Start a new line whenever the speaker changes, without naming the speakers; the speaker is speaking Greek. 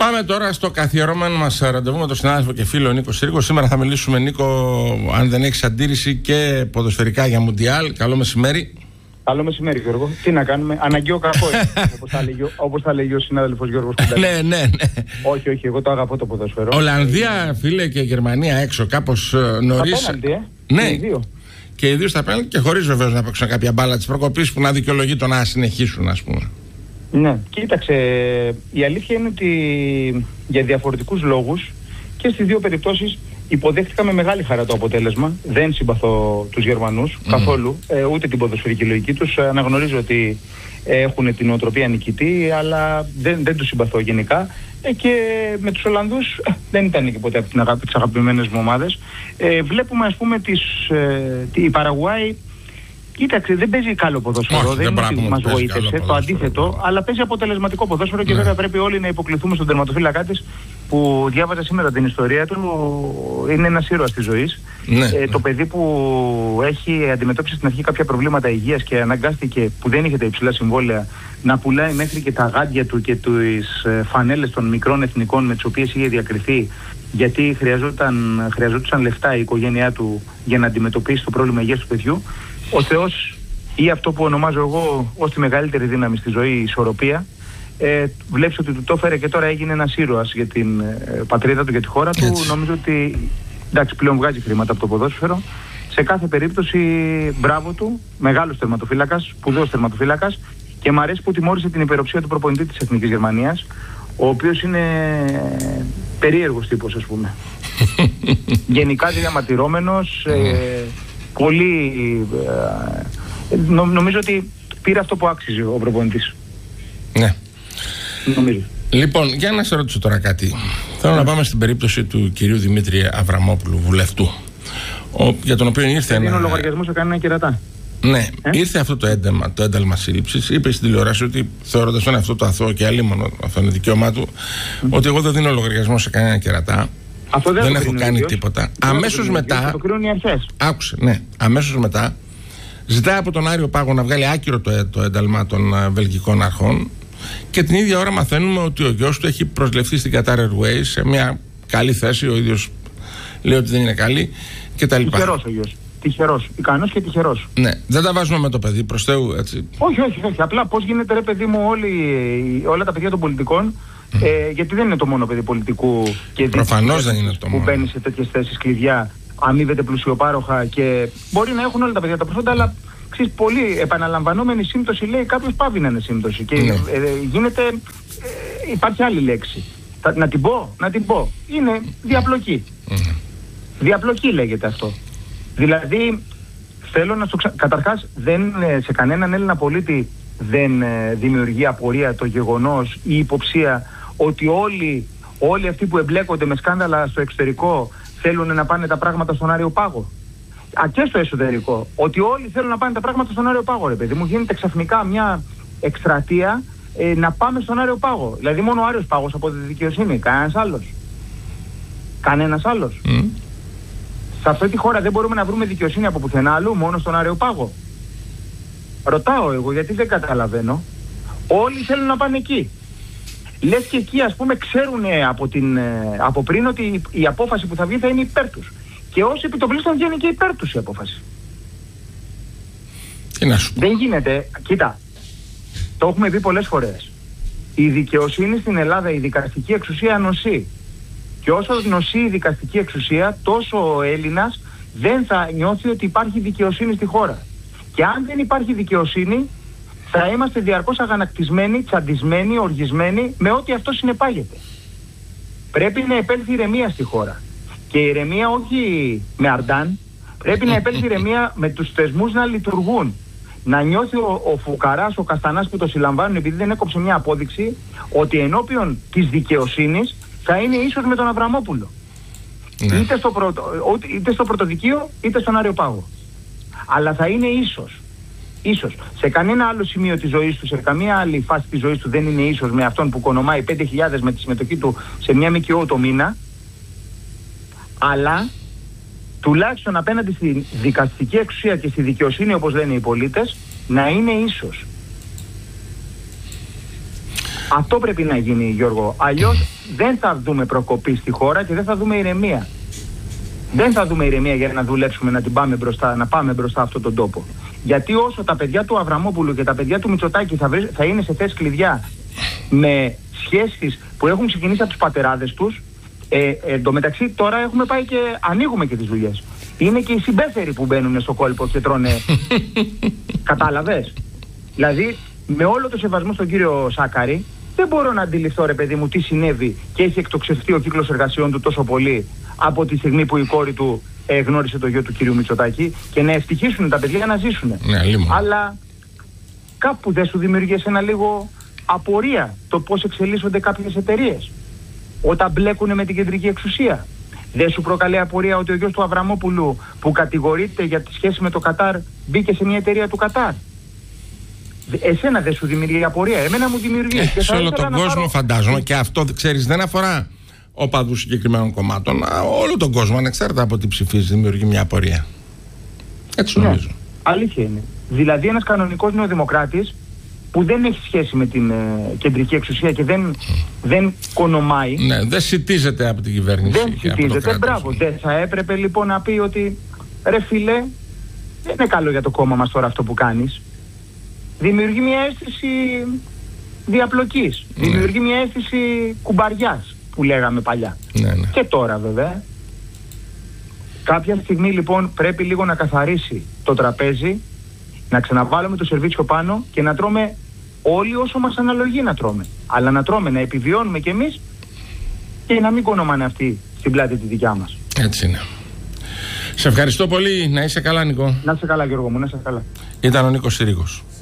Πάμε τώρα στο καθιερώμενο μας ραντεβού με τον συνάδελφο και φίλο Νίκο Σύρικο. Σήμερα θα μιλήσουμε, Νίκο, αν δεν έχεις αντίρρηση, και ποδοσφαιρικά για Μουντιάλ. Καλό μεσημέρι.
Καλό μεσημέρι, Γιώργο. Τι να κάνουμε, αναγκαίο κακό, όπως θα λέγει ο συνάδελφος Γιώργος Κουντάλης.
Ναι.
Όχι, εγώ το αγαπώ το ποδόσφαιρο.
Ολλανδία, φίλε, και Γερμανία έξω, κάπως νωρίς.
Απέναντι,
Ναι. Και οι δύο στα πέναλτι, και χωρίς βεβαίως να παίξουν κάποια μπάλα της προκοπής που να δικαιολογεί το να συνεχίσουν, ας πούμε.
Ναι, κοίταξε, η αλήθεια είναι ότι για διαφορετικούς λόγους και στις δύο περιπτώσεις υποδέχτηκα με μεγάλη χαρά το αποτέλεσμα. Δεν συμπαθώ τους Γερμανούς καθόλου, ούτε την ποδοσφαιρική λογική τους. Αναγνωρίζω ότι έχουν την νοοτροπία νικητή, αλλά δεν τους συμπαθώ γενικά. Και με τους Ολλανδούς δεν ήταν και ποτέ από τις αγαπημένες μου ομάδες. Βλέπουμε, ας πούμε, η Παραγουάη. Κοίταξε, δεν παίζει καλό ποδόσφαιρο, δεν μας βοήθησε, το αντίθετο, αλλά παίζει αποτελεσματικό ποδόσφαιρο και βέβαια πρέπει όλοι να υποκληθούμε στον τερματοφύλακά της, που διάβαζα σήμερα την ιστορία του, είναι ένας ήρωας της ζωής. Το παιδί που έχει αντιμετώπισει στην αρχή κάποια προβλήματα υγείας και αναγκάστηκε, που δεν είχε τα υψηλά συμβόλαια, να πουλάει μέχρι και τα γάντια του και τις φανέλες των μικρών εθνικών με τις οποίες είχε διακριθεί, γιατί χρειαζόντουσαν λεφτά η οικογένειά του για να αντιμετωπίσει το πρόβλημα υγείας του παιδιού. Ο Θεός, ή αυτό που ονομάζω εγώ ως τη μεγαλύτερη δύναμη στη ζωή, η ισορροπία, βλέπεις ότι του το έφερε και τώρα έγινε ένας ήρωας για την πατρίδα του, για τη χώρα του. Νομίζω ότι εντάξει, πλέον βγάζει χρήματα από το ποδόσφαιρο. Σε κάθε περίπτωση, μπράβο του, μεγάλος τερματοφύλακας, σπουδαίος τερματοφύλακας, και μου αρέσει που τιμώρησε την υπεροψία του προπονητή της Εθνικής Γερμανίας, ο οποίος είναι περίεργος τύπος, ας πούμε. Γενικά διαμαρτυρόμενος, πολύ. Νομίζω ότι πήρε αυτό που άξιζε ο προπονητής.
Ναι.
Νομίζω.
Λοιπόν, για να σε ρωτήσω τώρα κάτι. Θέλω να πάμε στην περίπτωση του κυρίου Δημήτρη Αβραμόπουλου, βουλευτού, για τον οποίο ήρθε
ένα λογαριασμό σε κανένα κερατά.
Ναι, ήρθε αυτό το ένταλμα σύλληψης. Είπε στην τηλεόραση ότι, θεωρώντας τον αυτό το αθώο και αλίμονο, αυτό είναι δικαίωμά του, ότι εγώ δεν δίνω λογαριασμό σε κανένα κερατά. Αυτό δεν έχω κάνει τίποτα. Αμέσως μετά.
Το κρίνουν οι αρχές.
Άκουσε, ναι. Αμέσως μετά ζητάει από τον Άριο Πάγο να βγάλει άκυρο το ένταλμα των βελγικών αρχών, και την ίδια ώρα μαθαίνουμε ότι ο γιος του έχει προσληφθεί στην Qatar Airways σε μια καλή θέση. Ο ίδιος λέει ότι δεν είναι καλή κτλ.
Τυχερός ο γιος. Τυχερός. Ικανός και τυχερός.
Ναι, δεν τα βάζουμε με το παιδί, προς Θεού, έτσι.
Όχι. Απλά πώς γίνεται, ρε παιδί μου, όλα τα παιδιά των πολιτικών. Γιατί δεν είναι το μόνο παιδί πολιτικού και
προφανώς δεν είναι το μόνο
που μπαίνει σε τέτοιες θέσεις κλειδιά, αμείβεται πλουσιοπάροχα, και μπορεί να έχουν όλα τα παιδιά τα προσόντα, αλλά ξέρεις, πολύ επαναλαμβανόμενη σύμπτωση, λέει κάποιος, πάβει να είναι σύμπτωση. Και γίνεται, υπάρχει άλλη λέξη. Να την πω. Είναι διαπλοκή. Διαπλοκή λέγεται αυτό. Δηλαδή, θέλω να καταρχάς, σε κανέναν Έλληνα πολίτη δεν δημιουργεί απορία το γεγονός ή υποψία ότι όλοι αυτοί που εμπλέκονται με σκάνδαλα στο εξωτερικό θέλουν να πάνε τα πράγματα στον Άριο Πάγο. Και στο εσωτερικό. Ότι όλοι θέλουν να πάνε τα πράγματα στον Άριο Πάγο, ρε παιδί μου. Γίνεται ξαφνικά μια εκστρατεία να πάμε στον Άριο Πάγο. Δηλαδή μόνο ο Άριος Πάγος από τη δικαιοσύνη. Κανένας άλλος. Σε αυτή τη χώρα δεν μπορούμε να βρούμε δικαιοσύνη από πουθενά αλλού, μόνο στον Άριο Πάγο. Ρωτάω εγώ, γιατί δεν καταλαβαίνω. Όλοι θέλουν να πάνε εκεί. Λες και εκεί, ας πούμε, ξέρουν από πριν ότι η απόφαση που θα βγει θα είναι υπέρ τους. Και όσοι επιτοπλίστων βγαίνει και υπέρ τους η απόφαση.
Τι να σου πω.
Δεν γίνεται. Κοίτα, το έχουμε πει πολλές φορές. Η δικαιοσύνη στην Ελλάδα, η δικαστική εξουσία νοσεί. Και όσο νοσεί η δικαστική εξουσία, τόσο ο Έλληνας δεν θα νιώθει ότι υπάρχει δικαιοσύνη στη χώρα. Και αν δεν υπάρχει δικαιοσύνη, θα είμαστε διαρκώς αγανακτισμένοι, τσαντισμένοι, οργισμένοι, με ό,τι αυτό συνεπάγεται. Πρέπει να επέλθει ηρεμία στη χώρα. Και ηρεμία όχι με αρντάν, πρέπει να επέλθει ηρεμία με τους θεσμούς να λειτουργούν. Να νιώθει ο φουκαράς, ο καστανάς που το συλλαμβάνουν επειδή δεν έκοψε μια απόδειξη, ότι ενώπιον της δικαιοσύνης θα είναι ίσως με τον Αβραμόπουλο. Ναι. Είτε στο πρωτοδικείο, είτε στον Άριο Πάγο. Αλλά θα είναι ίσως. Σε κανένα άλλο σημείο της ζωής του, σε καμία άλλη φάση της ζωής του δεν είναι ίσως με αυτόν που κονομάει 5.000 με τη συμμετοχή του σε μια ΜΚΟ το μήνα. Αλλά τουλάχιστον απέναντι στη δικαστική εξουσία και στη δικαιοσύνη, όπως λένε οι πολίτες, να είναι ίσως. Αυτό πρέπει να γίνει, Γιώργο. Αλλιώς δεν θα δούμε προκοπή στη χώρα και δεν θα δούμε ηρεμία. Δεν θα δούμε ηρεμία για να δουλέψουμε, να πάμε μπροστά αυτόν τον τόπο. Γιατί όσο τα παιδιά του Αβραμόπουλου και τα παιδιά του Μητσοτάκη θα είναι σε θέσεις κλειδιά με σχέσεις που έχουν ξεκινήσει από τους πατεράδες τους, εντωμεταξύ τώρα έχουμε πάει και ανοίγουμε και τις δουλειές. Είναι και οι συμπέθεροι που μπαίνουν στο κόλπο και τρώνε. Κατάλαβες? Δηλαδή, με όλο το σεβασμό στον κύριο Σάκαρη, δεν μπορώ να αντιληφθώ, ρε παιδί μου, τι συνέβη και έχει εκτοξευτεί ο κύκλος εργασιών του τόσο πολύ από τη στιγμή που η κόρη του γνώρισε το γιο του κυρίου Μητσοτάκη, και να ευτυχήσουν τα παιδιά να ζήσουν.
Ναι,
αλλά κάπου δεν σου δημιουργήσει ένα λίγο απορία το πώς εξελίσσονται κάποιες εταιρείες όταν μπλέκουν με την κεντρική εξουσία? Δεν σου προκαλεί απορία ότι ο γιος του Αβραμόπουλου, που κατηγορείται για τη σχέση με το Κατάρ, μπήκε σε μια εταιρεία του Κατάρ? Εσένα δεν σου δημιουργεί απορία? Εμένα μου δημιουργεί.
Σε όλο τον κόσμο φαντάζομαι, και αυτό, ξέρεις, δεν αφορά οπαδούς συγκεκριμένων κομμάτων. Όλο τον κόσμο, ανεξάρτητα από τι ψηφίζει, δημιουργεί μια απορία. Έτσι νομίζω.
Ναι, αλήθεια είναι. Δηλαδή ένας κανονικός νεοδημοκράτης που δεν έχει σχέση με την κεντρική εξουσία και δεν κονομάει.
Ναι, δεν σιτίζεται από την κυβέρνηση.
Δεν σιτίζεται, μπράβο. Δεν θα έπρεπε λοιπόν να πει ότι ρε φίλε, δεν είναι καλό για το κόμμα μας τώρα αυτό που κάνεις? Δημιουργεί μια αίσθηση διαπλοκής. Ναι. Δημιουργεί μια αίσθηση κουμπαριάς που λέγαμε παλιά.
Ναι.
Και τώρα βέβαια. Κάποια στιγμή λοιπόν πρέπει λίγο να καθαρίσει το τραπέζι, να ξαναβάλουμε το σερβίτσιο πάνω και να τρώμε όλοι όσο μας αναλογεί να τρώμε. Αλλά να τρώμε, να επιβιώνουμε κι εμείς και να μην κονομάνε αυτοί στην πλάτη τη δικιά μας.
Έτσι είναι. Σε ευχαριστώ πολύ. Να είσαι καλά, Νικό.
Να είσαι καλά, Γιώργο μου, να είσαι καλά.
Ήταν ο Νίκος Συρίγος.